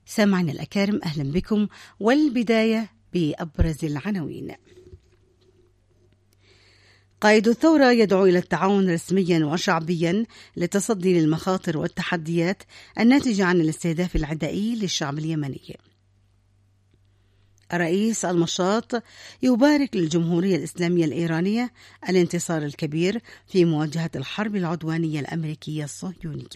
سامعنا الأكارم، أهلا بكم، والبداية بأبرز العناوين. قائد الثورة يدعو إلى التعاون رسميا وشعبيا للتصدي للمخاطر والتحديات الناتجة عن الاستهداف العدائي للشعب اليمني. الرئيس المشاط يبارك للجمهورية الإسلامية الإيرانية الانتصار الكبير في مواجهة الحرب العدوانية الأمريكية الصهيونية.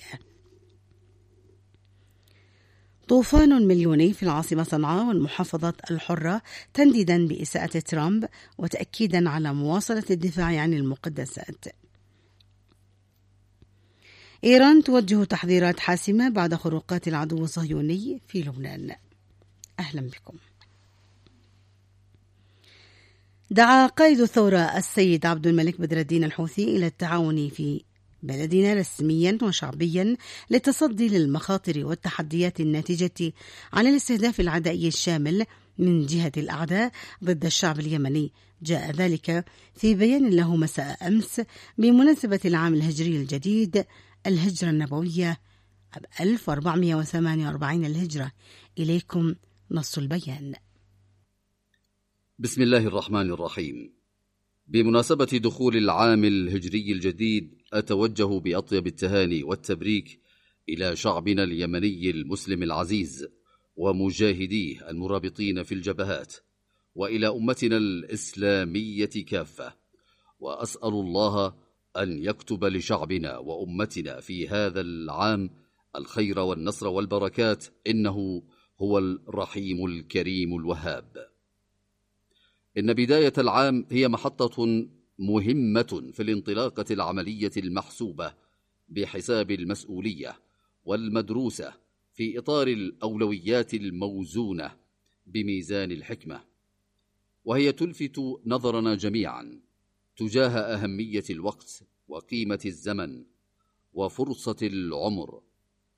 طوفان مليوني في العاصمة صنعاء والمحافظات الحرة تنديدا بإساءة ترامب وتأكيدا على مواصلة الدفاع عن المقدسات. إيران توجه تحذيرات حاسمة بعد خروقات العدو الصهيوني في لبنان. أهلا بكم. دعا قائد الثورة السيد عبد الملك بدر الدين الحوثي إلى التعاون في بلدنا رسميا وشعبيا للتصدي للمخاطر والتحديات الناتجة عن الاستهداف العدائي الشامل من جهة الأعداء ضد الشعب اليمني. جاء ذلك في بيان له مساء أمس بمناسبة العام الهجري الجديد، الهجرة النبوية 1448 الهجرة. إليكم نص البيان. بسم الله الرحمن الرحيم. بمناسبة دخول العام الهجري الجديد، أتوجه بأطيب التهاني والتبريك إلى شعبنا اليمني المسلم العزيز ومجاهديه المرابطين في الجبهات، وإلى أمتنا الإسلامية كافة، وأسأل الله أن يكتب لشعبنا وأمتنا في هذا العام الخير والنصر والبركات، إنه هو الرحيم الكريم الوهاب. إن بداية العام هي محطة مهمة في الانطلاقة العملية المحسوبة بحساب المسؤولية والمدروسة في إطار الأولويات الموزونة بميزان الحكمة، وهي تلفت نظرنا جميعا تجاه أهمية الوقت وقيمة الزمن وفرصة العمر